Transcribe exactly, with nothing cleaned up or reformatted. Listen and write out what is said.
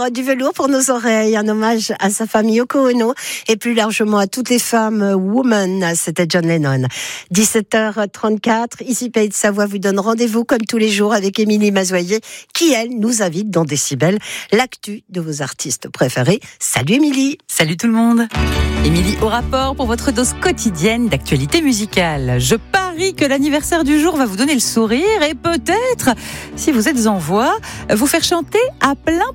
velours, du velours pour nos oreilles, un hommage à sa femme Yoko Ono et plus largement à toutes les femmes women, c'était John Lennon. dix-sept heures trente-quatre, ici Pays de Savoie vous donne rendez-vous comme tous les jours avec Émilie Mazoyer qui, elle, nous invite dans Décibel, l'actu de vos artistes préférés. Salut Émilie. Salut tout le monde. Émilie au rapport pour votre dose quotidienne d'actualité musicale. Je parie que l'anniversaire du jour va vous donner le sourire et peut-être, si vous êtes en voix, vous faire chanter à plein